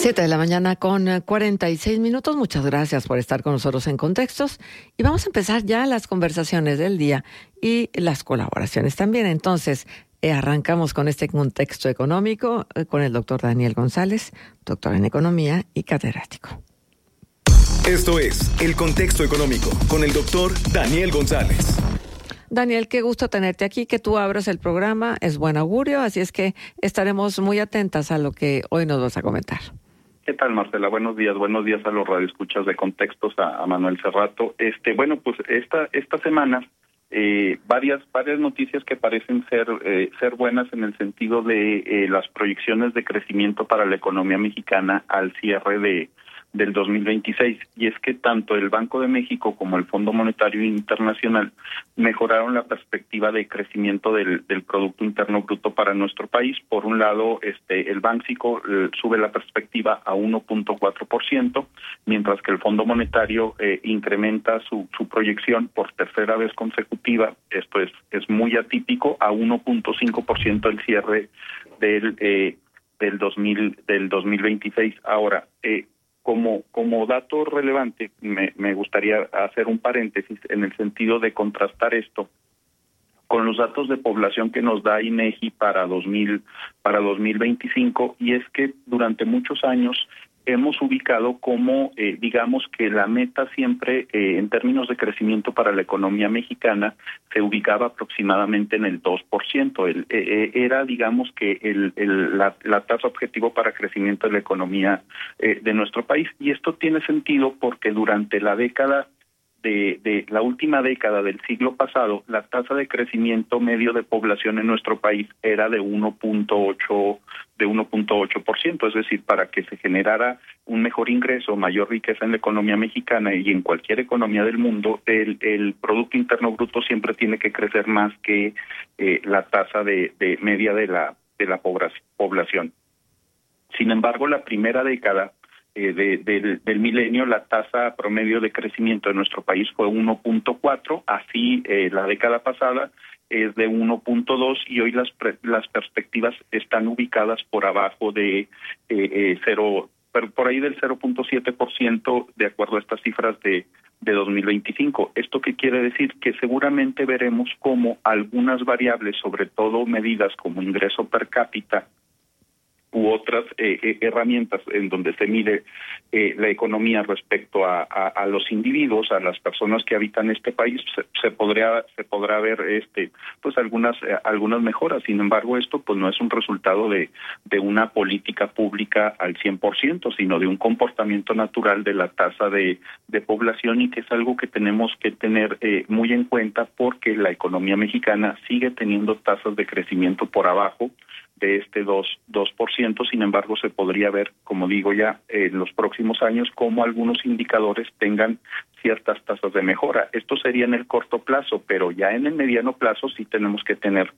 7 de la mañana con 46 minutos. Muchas gracias por estar con nosotros en Contextos. Y vamos a empezar ya las conversaciones del día y las colaboraciones también. Entonces, arrancamos con este contexto económico con el doctor Daniel González, doctor en economía y catedrático. Esto es El Contexto Económico con el doctor Daniel González. Daniel, qué gusto tenerte aquí, que tú abras el programa, es buen augurio, así es que estaremos muy atentas a lo que hoy nos vas a comentar. ¿Qué tal, Marcela? Buenos días a los radioescuchas de Contextos, a Manuel Cerrato. Bueno, pues esta semana varias noticias que parecen ser buenas en el sentido de las proyecciones de crecimiento para la economía mexicana al cierre del 2026, y es que tanto el Banco de México como el Fondo Monetario Internacional mejoraron la perspectiva de crecimiento del Producto Interno Bruto para nuestro país. Por un lado, el Banxico sube la perspectiva a 1.4%, mientras que el Fondo Monetario incrementa su proyección por tercera vez consecutiva. Esto es muy atípico, a 1.5% el cierre del 2026. Ahora, como dato relevante, me gustaría hacer un paréntesis en el sentido de contrastar esto con los datos de población que nos da INEGI para 2025, y es que durante muchos años hemos ubicado como, digamos que la meta siempre, en términos de crecimiento para la economía mexicana, se ubicaba aproximadamente en el 2%. Era, digamos que la tasa objetivo para crecimiento de la economía de nuestro país. Y esto tiene sentido porque durante la década de la última década del siglo pasado, la tasa de crecimiento medio de población en nuestro país era de 1.8%, es decir, para que se generara un mejor ingreso, mayor riqueza en la economía mexicana y en cualquier economía del mundo, el Producto Interno Bruto siempre tiene que crecer más que la tasa de media de la población. Sin embargo, la primera década del milenio, la tasa promedio de crecimiento de nuestro país fue 1.4, así la década pasada es de 1.2, y hoy las perspectivas están ubicadas por abajo de 0, por ahí del 0.7% de acuerdo a estas cifras de 2025. ¿Esto qué quiere decir? Que seguramente veremos cómo algunas variables, sobre todo medidas como ingreso per cápita u otras herramientas en donde se mide la economía respecto a los individuos, a las personas que habitan este país, se podrá ver pues algunas mejoras. Sin embargo, esto pues no es un resultado de una política pública al 100%, sino de un comportamiento natural de la tasa de población, y que es algo que tenemos que tener muy en cuenta, porque la economía mexicana sigue teniendo tasas de crecimiento por abajo de este 2%. Sin embargo, se podría ver, como digo ya, en los próximos años, cómo algunos indicadores tengan ciertas tasas de mejora. Esto sería en el corto plazo, pero ya en el mediano plazo sí tenemos que tener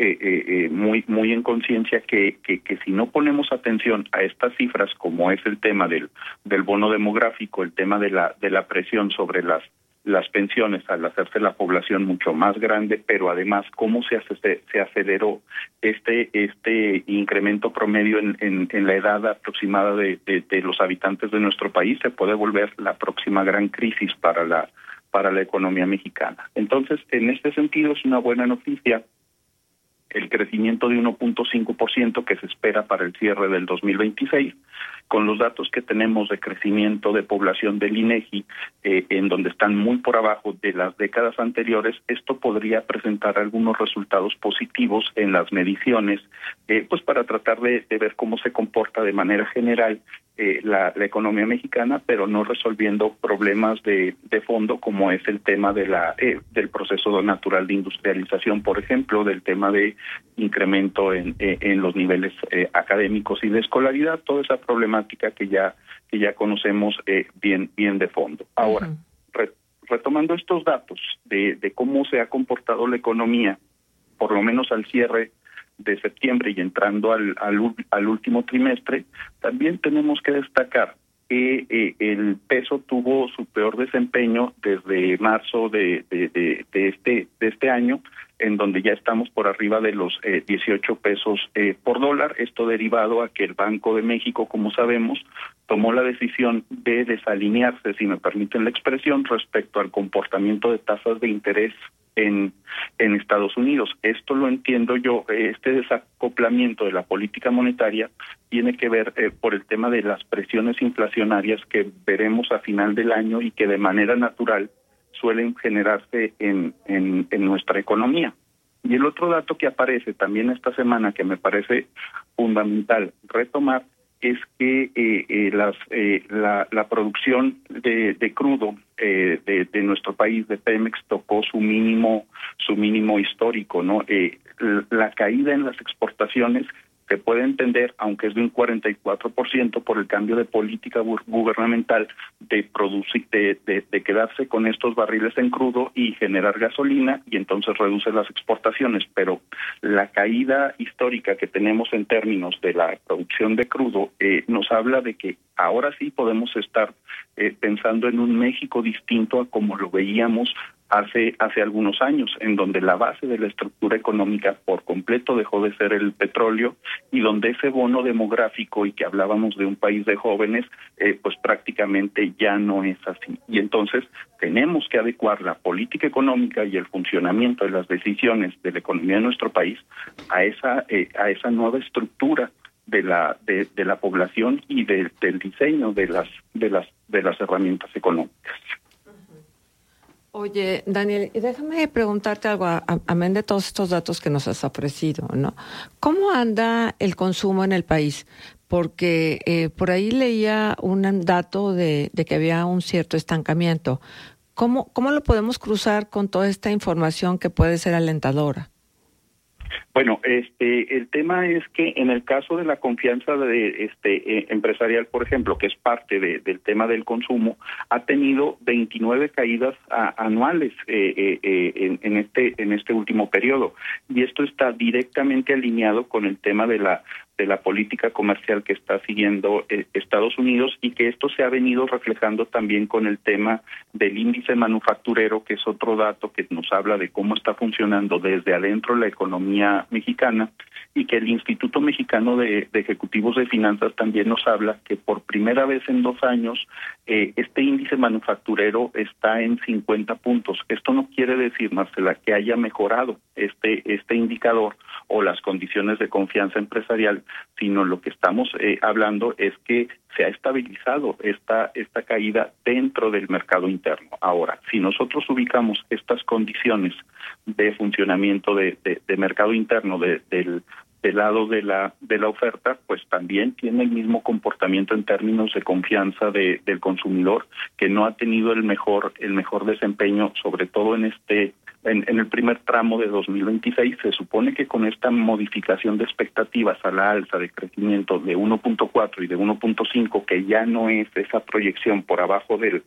muy en conciencia que si no ponemos atención a estas cifras, como es el tema del bono demográfico, el tema de la presión sobre las pensiones al hacerse la población mucho más grande, pero además cómo se aceleró este incremento promedio en la edad aproximada de los habitantes de nuestro país, se puede volver la próxima gran crisis para la economía mexicana. Entonces, en este sentido, es una buena noticia el crecimiento de 1.5% que se espera para el cierre del 2026, con los datos que tenemos de crecimiento de población del INEGI, en donde están muy por abajo de las décadas anteriores. Esto podría presentar algunos resultados positivos en las mediciones, pues para tratar de ver cómo se comporta de manera general la economía mexicana, pero no resolviendo problemas de fondo, como es el tema del proceso natural de industrialización, por ejemplo, del tema de incremento en los niveles académicos y de escolaridad, toda esa problemática que ya conocemos bien de fondo. Ahora, retomando estos datos de cómo se ha comportado la economía, por lo menos al cierre de septiembre y entrando al último trimestre, también tenemos que destacar que el peso tuvo su peor desempeño desde marzo de este año, en donde ya estamos por arriba de los 18 pesos por dólar. Esto derivado a que el Banco de México, como sabemos, tomó la decisión de desalinearse, si me permiten la expresión, respecto al comportamiento de tasas de interés en Estados Unidos. Esto lo entiendo yo, este desacoplamiento de la política monetaria tiene que ver por el tema de las presiones inflacionarias que veremos a final del año y que de manera natural suelen generarse en nuestra economía. Y el otro dato que aparece también esta semana, que me parece fundamental retomar, es que la producción de crudo de nuestro país, de Pemex, tocó su mínimo histórico, ¿no? La caída en las exportaciones se puede entender, aunque es de un 44%, por el cambio de política gubernamental de producir, de quedarse con estos barriles en crudo y generar gasolina, y entonces reduce las exportaciones. Pero la caída histórica que tenemos en términos de la producción de crudo nos habla de que ahora sí podemos estar pensando en un México distinto a como lo veíamos hace algunos años, en donde la base de la estructura económica por completo dejó de ser el petróleo, y donde ese bono demográfico, y que hablábamos de un país de jóvenes, pues prácticamente ya no es así. Y entonces tenemos que adecuar la política económica y el funcionamiento de las decisiones de la economía de nuestro país a esa nueva estructura de la población y del diseño de las herramientas económicas. Oye, Daniel, déjame preguntarte algo, amén de todos estos datos que nos has ofrecido, ¿no? ¿Cómo anda el consumo en el país? Porque por ahí leía un dato de que había un cierto estancamiento. ¿Cómo lo podemos cruzar con toda esta información que puede ser alentadora? Bueno, el tema es que en el caso de la confianza empresarial, por ejemplo, que es parte del tema del consumo, ha tenido 29 caídas anuales en este último periodo, y esto está directamente alineado con el tema de la política comercial que está siguiendo Estados Unidos, y que esto se ha venido reflejando también con el tema del índice manufacturero, que es otro dato que nos habla de cómo está funcionando desde adentro la economía mexicana, y que el Instituto Mexicano de Ejecutivos de Finanzas también nos habla que por primera vez en 2 años este índice manufacturero está en 50 puntos. Esto no quiere decir, Marcela, que haya mejorado este indicador o las condiciones de confianza empresarial, sino lo que estamos hablando es que se ha estabilizado esta caída dentro del mercado interno. Ahora, si nosotros ubicamos estas condiciones de funcionamiento de mercado interno del lado de la oferta, pues también tiene el mismo comportamiento en términos de confianza del consumidor, que no ha tenido el mejor desempeño, sobre todo en el primer tramo de 2026. Se supone que con esta modificación de expectativas a la alza de crecimiento de 1.4 y de 1.5, que ya no es esa proyección por abajo del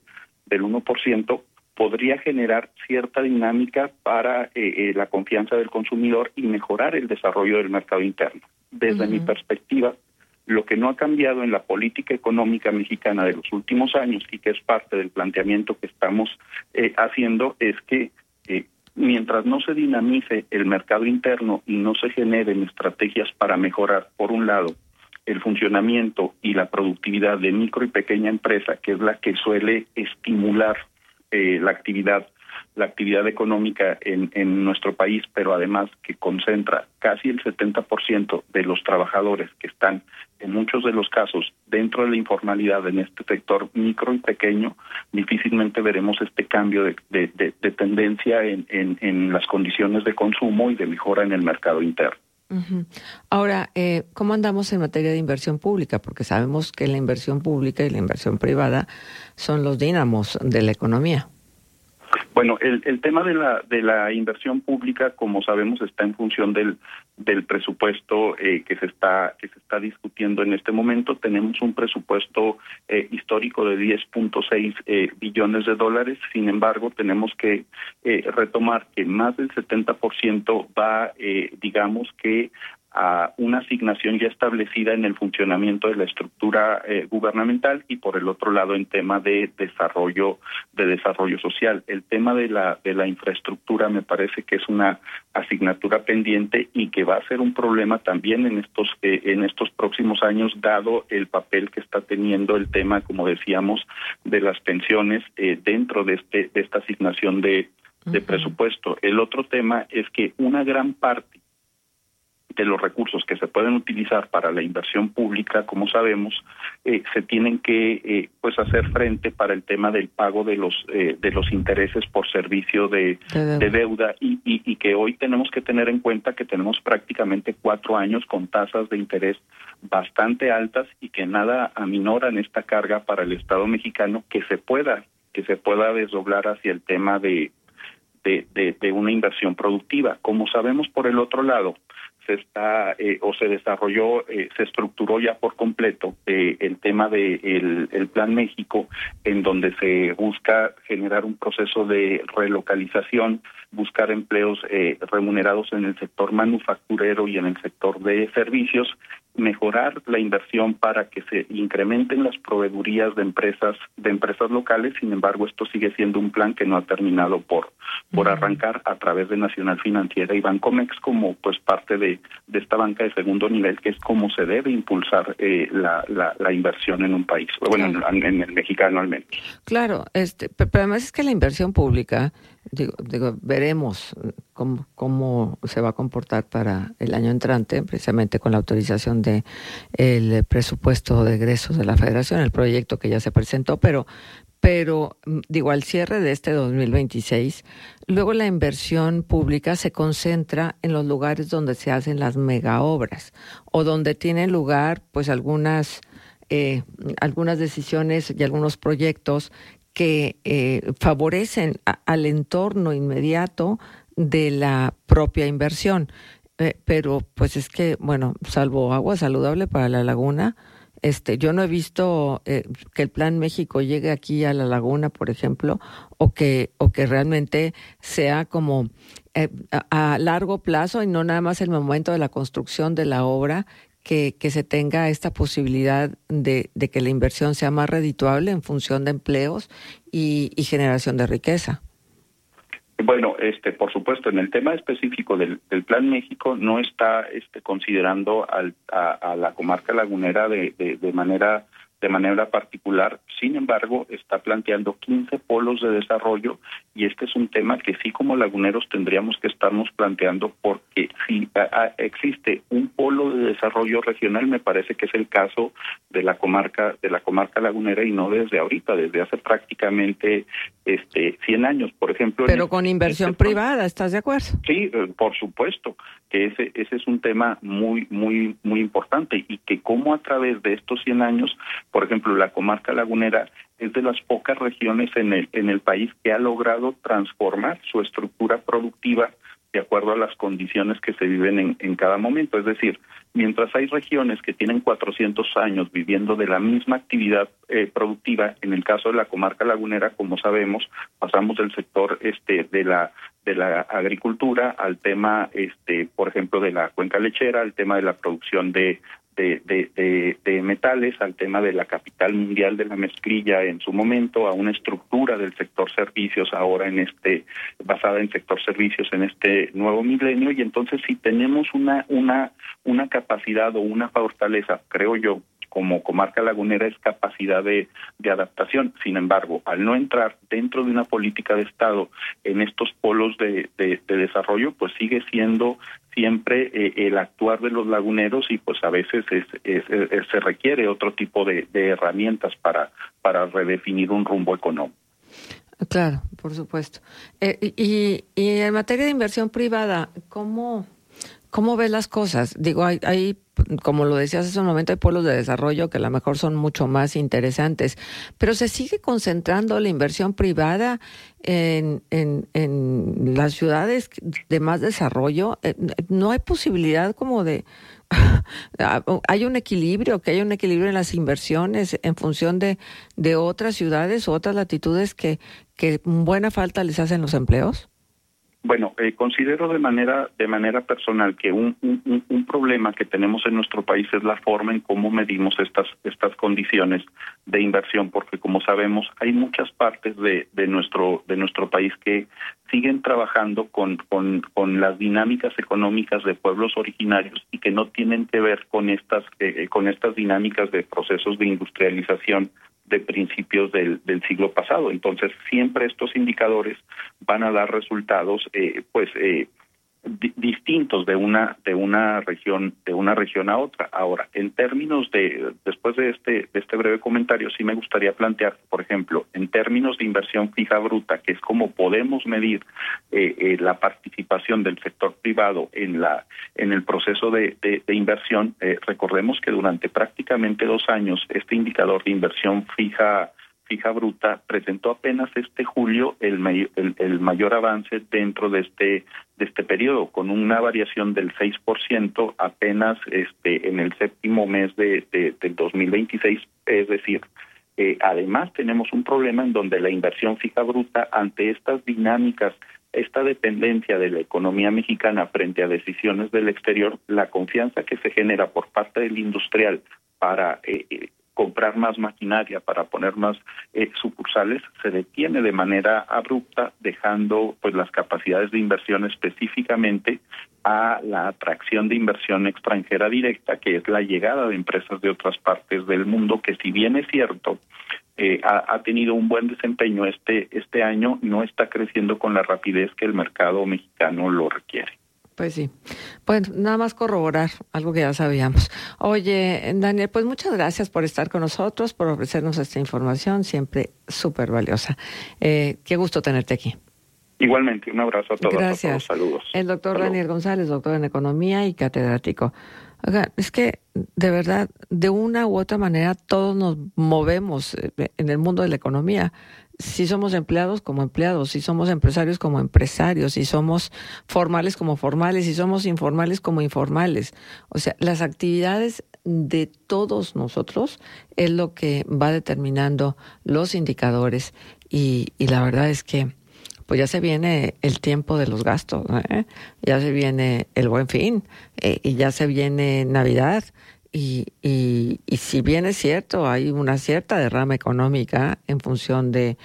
1%, podría generar cierta dinámica para la confianza del consumidor y mejorar el desarrollo del mercado interno. Desde mi perspectiva, lo que no ha cambiado en la política económica mexicana de los últimos años, y que es parte del planteamiento que estamos haciendo, es que mientras no se dinamice el mercado interno y no se generen estrategias para mejorar, por un lado, el funcionamiento y la productividad de micro y pequeña empresa, que es la que suele estimular la actividad económica en nuestro país, pero además que concentra casi el 70% de los trabajadores que están, en muchos de los casos, dentro de la informalidad en este sector micro y pequeño, difícilmente veremos este cambio de tendencia en las condiciones de consumo y de mejora en el mercado interno. Uh-huh. Ahora, ¿cómo andamos en materia de inversión pública? Porque sabemos que la inversión pública y la inversión privada son los dínamos de la economía. Bueno, el tema de la inversión pública, como sabemos, está en función del presupuesto que se está discutiendo en este momento. Tenemos un presupuesto histórico de 10.6 billones de dólares. Sin embargo, tenemos que retomar que más del 70% va, digamos que, a una asignación ya establecida en el funcionamiento de la estructura gubernamental, y por el otro lado en tema de desarrollo social. El tema de la infraestructura me parece que es una asignatura pendiente y que va a ser un problema también en estos próximos años, dado el papel que está teniendo el tema, como decíamos, de las pensiones dentro de esta asignación de presupuesto. El otro tema es que una gran parte de los recursos que se pueden utilizar para la inversión pública, como sabemos, se tienen que hacer frente para el tema del pago de los intereses por servicio de deuda, y que hoy tenemos que tener en cuenta que tenemos prácticamente 4 años con tasas de interés bastante altas y que nada aminoran esta carga para el Estado mexicano, que se pueda desdoblar hacia el tema de una inversión productiva. Como sabemos, por el otro lado, se estructuró ya por completo el tema de el Plan México, en donde se busca generar un proceso de relocalización, buscar empleos remunerados en el sector manufacturero y en el sector de servicios, mejorar la inversión para que se incrementen las proveedurías de empresas locales. Sin embargo, esto sigue siendo un plan que no ha terminado por arrancar a través de Nacional Financiera y Bancomex como parte de esta banca de segundo nivel, que es como se debe impulsar la inversión en un país, bueno, claro, en el mexicano al menos. Claro, pero además es que la inversión pública, digo, veremos cómo se va a comportar para el año entrante, precisamente con la autorización de el presupuesto de egresos de la Federación, el proyecto que ya se presentó, pero digo, al cierre de este 2026, luego la inversión pública se concentra en los lugares donde se hacen las megaobras o donde tienen lugar pues algunas decisiones y algunos proyectos que favorecen al entorno inmediato de la propia inversión. Pero pues es que, bueno, salvo agua saludable para la laguna, yo no he visto que el Plan México llegue aquí a la laguna, por ejemplo, o que realmente sea como a largo plazo y no nada más el momento de la construcción de la obra, que se tenga esta posibilidad de que la inversión sea más redituable en función de empleos y generación de riqueza. Bueno, por supuesto, en el tema específico del Plan México no está considerando a la comarca lagunera de manera particular. Sin embargo, está planteando 15 polos de desarrollo, y este es un tema que sí, como laguneros tendríamos que estarnos planteando, porque si existe un polo de desarrollo regional, me parece que es el caso de la comarca lagunera, y no desde ahorita, desde hace prácticamente 100 años, por ejemplo. Pero con inversión privada, ¿estás de acuerdo? Sí, por supuesto, que ese es un tema muy, muy, muy importante, y que como a través de estos 100 años, por ejemplo, la comarca lagunera es de las pocas regiones en el país que ha logrado transformar su estructura productiva de acuerdo a las condiciones que se viven en cada momento. Es decir, mientras hay regiones que tienen 400 años viviendo de la misma actividad productiva, en el caso de la comarca lagunera, como sabemos, pasamos del sector de la agricultura al tema, por ejemplo, de la cuenca lechera, al tema de la producción de metales, al tema de la capital mundial de la mezclilla en su momento, a una estructura del sector servicios ahora basada en sector servicios en este nuevo milenio. Y entonces, si tenemos una capacidad o una fortaleza, creo yo, como comarca lagunera, es capacidad de adaptación. Sin embargo, al no entrar dentro de una política de Estado en estos polos de desarrollo, pues sigue siendo siempre el actuar de los laguneros, y pues a veces se requiere otro tipo de herramientas para redefinir un rumbo económico. Claro, por supuesto. Y en materia de inversión privada, ¿cómo ves las cosas? Digo, hay, como lo decías hace un momento, hay polos de desarrollo que a lo mejor son mucho más interesantes, pero se sigue concentrando la inversión privada en las ciudades de más desarrollo. No hay posibilidad como de hay un equilibrio, que hay un equilibrio en las inversiones en función de otras ciudades o otras latitudes que buena falta les hacen los empleos. Bueno, considero de manera personal que un problema que tenemos en nuestro país es la forma en cómo medimos estas condiciones de inversión, porque como sabemos hay muchas partes de nuestro país que siguen trabajando con las dinámicas económicas de pueblos originarios y que no tienen que ver con estas dinámicas de procesos de industrialización de principios del siglo pasado. Entonces, siempre estos indicadores van a dar resultados distintos de una región a otra. Ahora, en términos después de este breve comentario, sí me gustaría plantear, por ejemplo, en términos de inversión fija bruta, que es como podemos medir la participación del sector privado en el proceso de inversión. Recordemos que durante prácticamente 2 años este indicador de inversión fija bruta presentó apenas este julio el mayor avance dentro de este periodo, con una variación del 6% apenas en el séptimo mes del 2026. Es decir, además tenemos un problema en donde la inversión fija bruta, ante estas dinámicas, esta dependencia de la economía mexicana frente a decisiones del exterior, la confianza que se genera por parte del industrial para comprar más maquinaria, para poner más sucursales, se detiene de manera abrupta, dejando pues las capacidades de inversión específicamente a la atracción de inversión extranjera directa, que es la llegada de empresas de otras partes del mundo, que si bien es cierto, ha tenido un buen desempeño este año, no está creciendo con la rapidez que el mercado mexicano lo requiere. Pues sí. Bueno, nada más corroborar algo que ya sabíamos. Oye, Daniel, pues muchas gracias por estar con nosotros, por ofrecernos esta información, siempre súper valiosa. Qué gusto tenerte aquí. Igualmente, un abrazo a todos. Gracias. Saludos. El doctor Daniel González, doctor en Economía y catedrático. Oiga, es que, de verdad, de una u otra manera, todos nos movemos en el mundo de la economía. Si somos empleados como empleados, si somos empresarios como empresarios, si somos formales como formales, si somos informales como informales. O sea, las actividades de todos nosotros es lo que va determinando los indicadores y la verdad es que pues ya se viene el tiempo de los gastos, ya se viene el Buen Fin y ya se viene Navidad. Y si bien es cierto, hay una cierta derrama económica en función de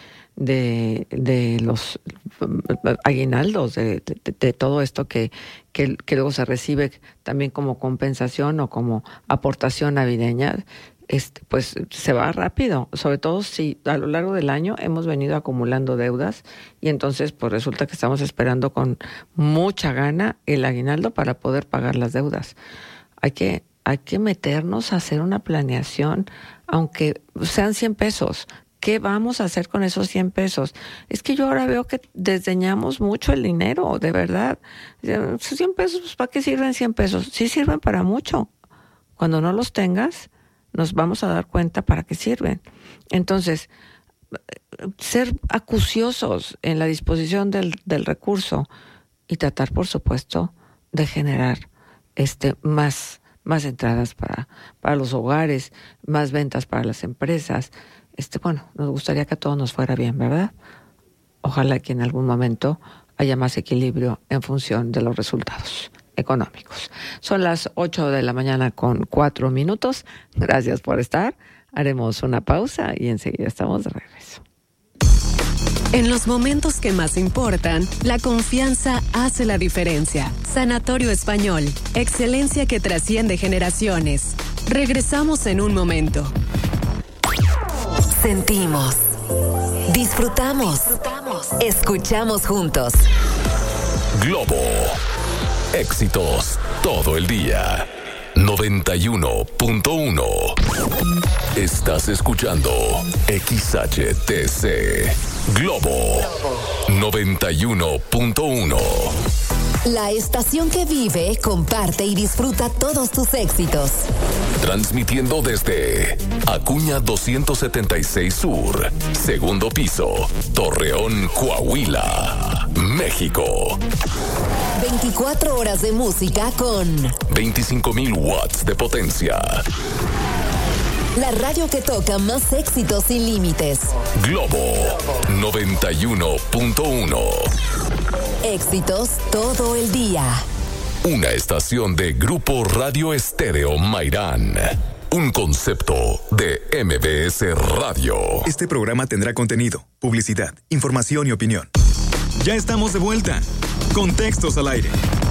los aguinaldos, de todo esto que luego se recibe también como compensación o como aportación navideña, pues se va rápido, sobre todo si a lo largo del año hemos venido acumulando deudas y entonces pues resulta que estamos esperando con mucha gana el aguinaldo para poder pagar las deudas. Hay que meternos a hacer una planeación, aunque sean 100 pesos. ¿Qué vamos a hacer con esos 100 pesos? Es que yo ahora veo que desdeñamos mucho el dinero, de verdad. 100 pesos, ¿para qué sirven 100 pesos? Sí sirven para mucho. Cuando no los tengas, nos vamos a dar cuenta para qué sirven. Entonces, ser acuciosos en la disposición del recurso y tratar, por supuesto, de generar más entradas para los hogares, más ventas para las empresas. Nos gustaría que a todos nos fuera bien, ¿verdad? Ojalá que en algún momento haya más equilibrio en función de los resultados económicos. Son las 8:04 a.m. Gracias por estar. Haremos una pausa y enseguida estamos de regreso. En los momentos que más importan, la confianza hace la diferencia. Sanatorio Español, excelencia que trasciende generaciones. Regresamos en un momento. Sentimos, disfrutamos, escuchamos juntos. Globo, éxitos todo el día. 91.1. Estás escuchando XHTC Globo 91.1. La estación que vive, comparte y disfruta todos tus éxitos. Transmitiendo desde Acuña 276 Sur, segundo piso, Torreón, Coahuila, México. 24 horas de música con 25,000 watts de potencia. La radio que toca más éxitos sin límites. Globo 91.1. Éxitos todo el día. Una estación de Grupo Radio Estéreo Mairán. Un concepto de MBS Radio. Este programa tendrá contenido, publicidad, información y opinión. Ya estamos de vuelta. Contextos al aire.